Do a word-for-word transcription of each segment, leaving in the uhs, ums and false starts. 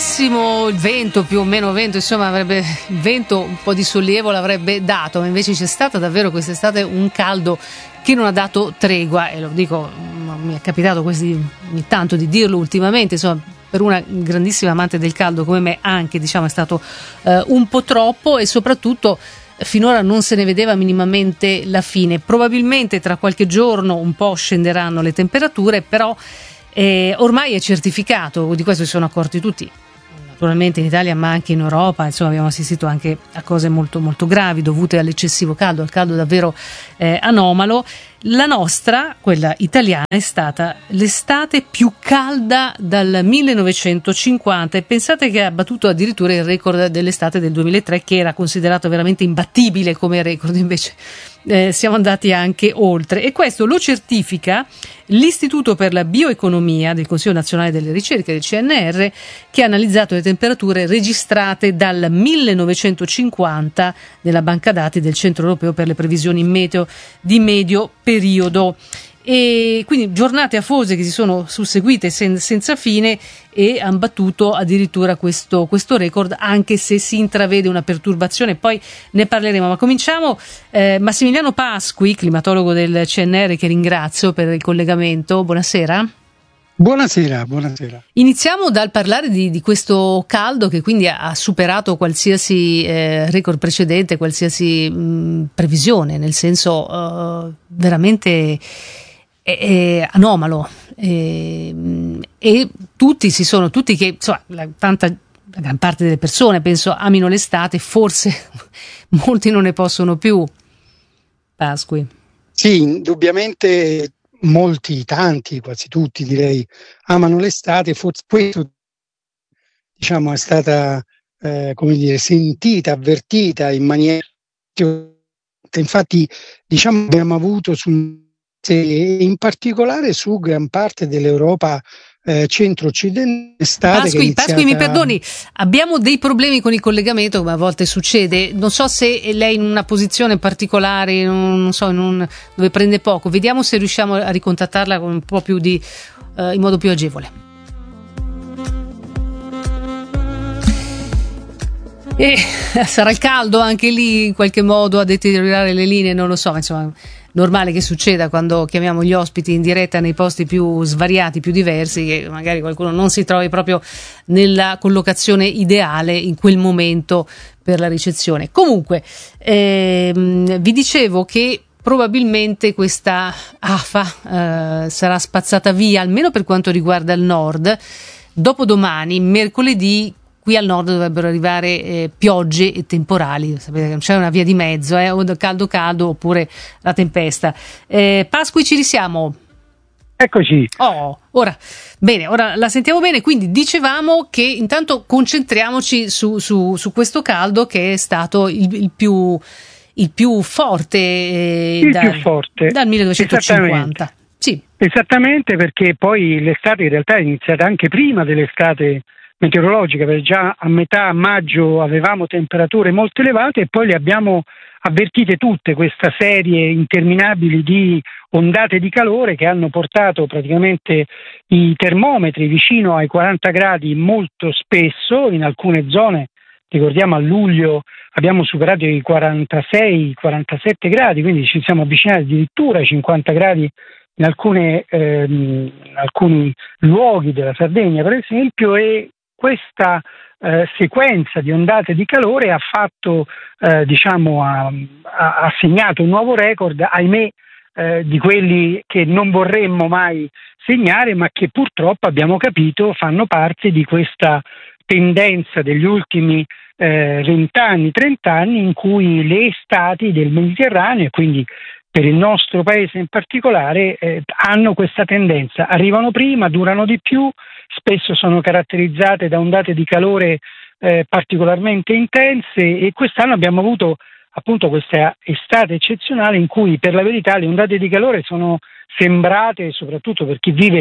caldissimo, il vento più o meno vento, insomma avrebbe il vento un po' di sollievo l'avrebbe dato, ma invece c'è stato davvero quest'estate un caldo che non ha dato tregua, e lo dico, mi è capitato questi, ogni tanto di dirlo ultimamente, insomma per una grandissima amante del caldo come me anche, diciamo, è stato eh, un po' troppo, e soprattutto finora non se ne vedeva minimamente la fine. Probabilmente tra qualche giorno un po' scenderanno le temperature, però eh, ormai è certificato, di questo si sono accorti tutti, naturalmente in Italia ma anche in Europa, insomma abbiamo assistito anche a cose molto molto gravi dovute all'eccessivo caldo, al caldo davvero eh, anomalo. La nostra, quella italiana, è stata l'estate più calda dal millenovecentocinquanta, e pensate che ha battuto addirittura il record dell'estate del duemilatré, che era considerato veramente imbattibile come record, invece eh, siamo andati anche oltre, e questo lo certifica l'Istituto per la Bioeconomia del Consiglio Nazionale delle Ricerche del C N R, che ha analizzato le temperature registrate dal millenovecentocinquanta nella banca dati del Centro Europeo per le Previsioni Meteo di medio periodo. E quindi giornate afose che si sono susseguite sen- senza fine, e hanno battuto addirittura questo, questo record, anche se si intravede una perturbazione, poi ne parleremo. Ma cominciamo, eh, Massimiliano Pasqui, climatologo del C N R, che ringrazio per il collegamento. Buonasera. Buonasera, buonasera. Iniziamo dal parlare di, di questo caldo che quindi ha superato qualsiasi eh, record precedente, qualsiasi mh, previsione, nel senso uh, veramente è, è anomalo, e, e tutti si sono, tutti che, insomma, la, tanta, la gran parte delle persone penso amino l'estate, forse molti non ne possono più. Pasqui. Sì, indubbiamente molti, tanti, quasi tutti direi, amano l'estate. Forse questo, diciamo, è stata eh, come dire, sentita, avvertita in maniera, infatti, diciamo, abbiamo avuto su, in particolare su gran parte dell'Europa eh, centro-occidentale. Pasqui, iniziata... Pasqui, mi perdoni, abbiamo dei problemi con il collegamento, come a volte succede. Non so se lei è in una posizione particolare, non so, in un, dove prende poco. Vediamo se riusciamo a ricontattarla con un po' più di, uh, in modo più agevole. E sarà il caldo anche lì in qualche modo a deteriorare le linee, non lo so, insomma, normale che succeda quando chiamiamo gli ospiti in diretta nei posti più svariati, più diversi, che magari qualcuno non si trovi proprio nella collocazione ideale in quel momento per la ricezione. Comunque ehm, vi dicevo che probabilmente questa afa eh, sarà spazzata via, almeno per quanto riguarda il nord. Dopodomani, mercoledì, qui al nord dovrebbero arrivare eh, piogge e temporali. Sapete che non c'è una via di mezzo, eh, o caldo caldo oppure la tempesta. Eh, Pasqui, ci risiamo? Eccoci. Oh, ora, bene, ora la sentiamo bene, quindi dicevamo che intanto concentriamoci su, su, su questo caldo che è stato il, il più il più forte, eh, il dal, più forte dal millenovecentocinquanta. Esattamente. Sì. Esattamente, perché poi l'estate in realtà è iniziata anche prima dell'estate meteorologica, perché già a metà maggio avevamo temperature molto elevate, e poi le abbiamo avvertite tutte, questa serie interminabili di ondate di calore che hanno portato praticamente i termometri vicino ai quaranta gradi molto spesso. In alcune zone, ricordiamo, a luglio abbiamo superato i quarantasei quarantasette gradi, quindi ci siamo avvicinati addirittura ai cinquanta gradi in, alcune, ehm, in alcuni luoghi della Sardegna, per esempio, e questa eh, sequenza di ondate di calore ha fatto, eh, diciamo, ha, ha segnato un nuovo record, ahimè, eh, di quelli che non vorremmo mai segnare, ma che purtroppo abbiamo capito fanno parte di questa tendenza degli ultimi eh, venti anni, trenta anni, in cui le estati del Mediterraneo, e quindi per il nostro paese in particolare, eh, hanno questa tendenza. Arrivano prima, durano di più, spesso sono caratterizzate da ondate di calore eh, particolarmente intense, e quest'anno abbiamo avuto appunto questa estate eccezionale in cui, per la verità, le ondate di calore sono sembrate, soprattutto per chi vive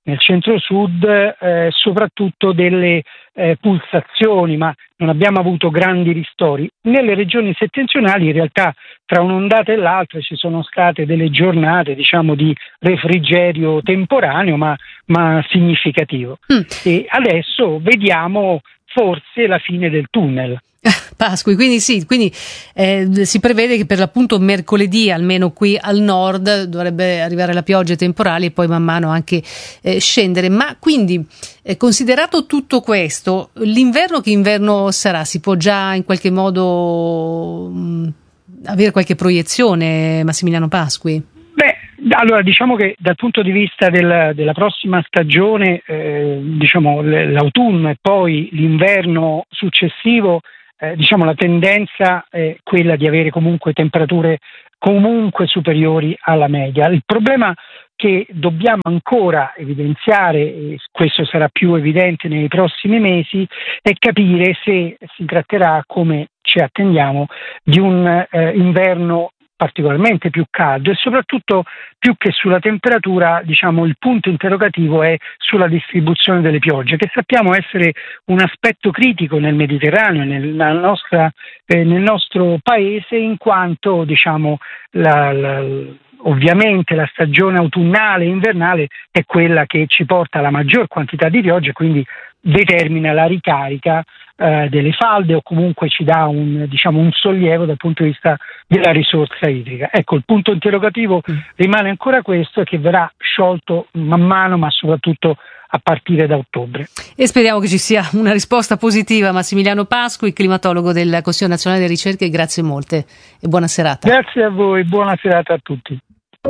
nel centro-sud, eh, soprattutto delle eh, pulsazioni, ma non abbiamo avuto grandi ristori. Nelle regioni settentrionali in realtà tra un'ondata e l'altra ci sono state delle giornate, diciamo, di refrigerio temporaneo ma, ma significativo. Mm. E adesso vediamo forse la fine del tunnel. Pasqui, quindi sì, quindi eh, si prevede che per l'appunto mercoledì, almeno qui al nord, dovrebbe arrivare la pioggia temporale e poi man mano anche eh, scendere. Ma quindi, eh, considerato tutto questo, l'inverno che inverno sarà? Si può già in qualche modo mh, avere qualche proiezione, Massimiliano Pasqui? Beh, allora diciamo che dal punto di vista del, della prossima stagione, eh, diciamo l'autunno e poi l'inverno successivo, Eh, diciamo la tendenza è quella di avere comunque temperature comunque superiori alla media. Il problema che dobbiamo ancora evidenziare, e questo sarà più evidente nei prossimi mesi, è capire se si tratterà, come ci attendiamo, di un eh, inverno particolarmente più caldo e soprattutto, più che sulla temperatura, diciamo il punto interrogativo è sulla distribuzione delle piogge, che sappiamo essere un aspetto critico nel Mediterraneo, nella nostra, eh, nel nostro paese, in quanto diciamo la, la ovviamente la stagione autunnale e invernale è quella che ci porta alla maggior quantità di piogge, quindi determina la ricarica eh, delle falde o comunque ci dà un, diciamo, un sollievo dal punto di vista della risorsa idrica. Ecco, il punto interrogativo mm. rimane ancora questo, e che verrà sciolto man mano, ma soprattutto a partire da ottobre. E speriamo che ci sia una risposta positiva. Massimiliano Pasqui, climatologo del Consiglio Nazionale delle Ricerche, grazie molte e buona serata. Grazie a voi, buona serata a tutti.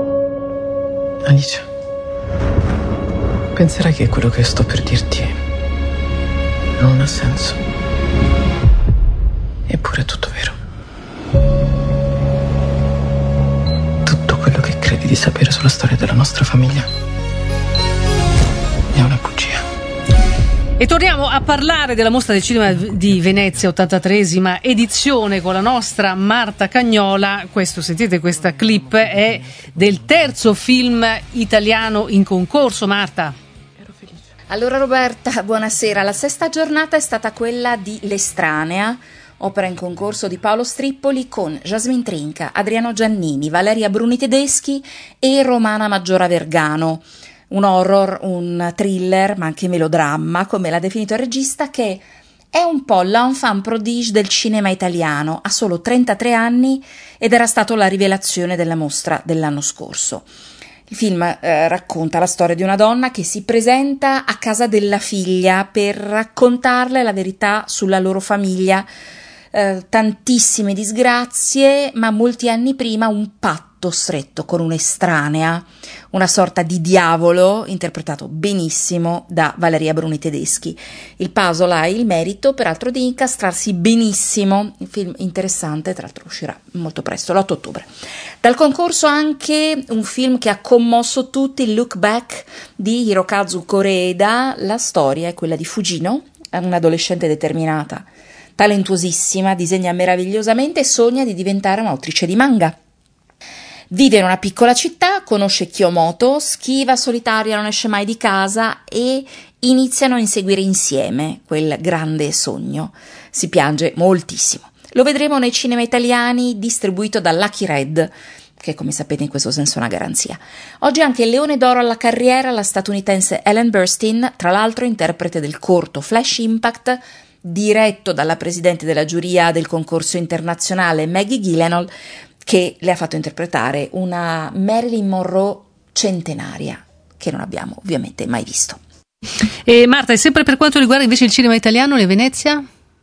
Alice, penserai che quello che sto per dirti non ha senso. Eppure è tutto vero. Tutto quello che credi di sapere sulla storia della nostra famiglia è una bugia. E torniamo a parlare della Mostra del Cinema di Venezia, ottantatreesima edizione, con la nostra Marta Cagnola. Questo, sentite questa clip, è del terzo film italiano in concorso. Marta. Allora Roberta, buonasera. La sesta giornata è stata quella di L'Estranea, opera in concorso di Paolo Strippoli con Jasmine Trinca, Adriano Giannini, Valeria Bruni Tedeschi e Romana Maggiora Vergano. Un horror, un thriller, ma anche melodramma, come l'ha definito il regista, che è un po' l'enfant prodige del cinema italiano. Ha solo trentatré anni ed era stato la rivelazione della mostra dell'anno scorso. Il film eh, racconta la storia di una donna che si presenta a casa della figlia per raccontarle la verità sulla loro famiglia. Eh, tantissime disgrazie, ma molti anni prima un patto stretto con un'estranea, una sorta di diavolo interpretato benissimo da Valeria Bruni Tedeschi. Il puzzle ha il merito peraltro di incastrarsi benissimo. Il film interessante, tra l'altro uscirà molto presto, l'otto ottobre. Dal concorso anche un film che ha commosso tutti, Look Back di Hirokazu Koreeda. La storia è quella di Fujino, un'adolescente determinata, talentuosissima, disegna meravigliosamente e sogna di diventare un'autrice di manga. Vive in una piccola città, conosce Kiyomoto, schiva solitaria, non esce mai di casa e iniziano a inseguire insieme quel grande sogno. Si piange moltissimo. Lo vedremo nei cinema italiani, distribuito da Lucky Red, che come sapete in questo senso è una garanzia. Oggi anche il Leone d'Oro alla carriera, la statunitense Ellen Burstyn, tra l'altro interprete del corto Flash Impact, diretto dalla presidente della giuria del concorso internazionale Maggie Gyllenhaal, che le ha fatto interpretare una Marilyn Monroe centenaria, che non abbiamo ovviamente mai visto. E Marta, e sempre per quanto riguarda invece il cinema italiano, le Venezia?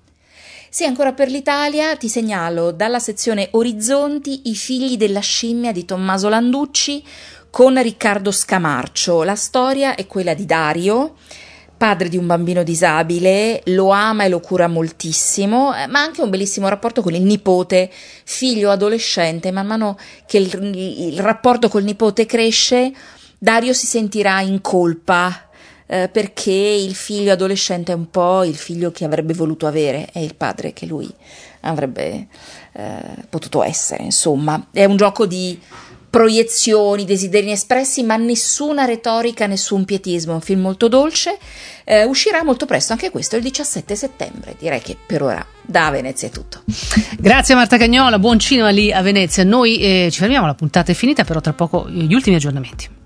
Sì, ancora per l'Italia ti segnalo dalla sezione Orizzonti I figli della scimmia di Tommaso Landucci con Riccardo Scamarcio. La storia è quella di Dario, padre di un bambino disabile, lo ama e lo cura moltissimo, ma ha anche un bellissimo rapporto con il nipote, figlio adolescente. Man mano che il, il rapporto col nipote cresce, Dario si sentirà in colpa eh, perché il figlio adolescente è un po' il figlio che avrebbe voluto avere e il padre che lui avrebbe eh, potuto essere. Insomma, è un gioco di proiezioni, desideri inespressi, ma nessuna retorica, nessun pietismo. È un film molto dolce, eh, uscirà molto presto anche questo, il diciassette settembre. Direi che per ora da Venezia è tutto. Grazie Marta Cagnola, buon cinema lì a Venezia. Noi eh, ci fermiamo, la puntata è finita, però tra poco gli ultimi aggiornamenti.